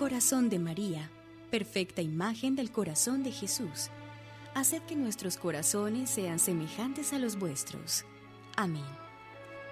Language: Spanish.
Corazón de María, perfecta imagen del corazón de Jesús, haced que nuestros corazones sean semejantes a los vuestros. Amén.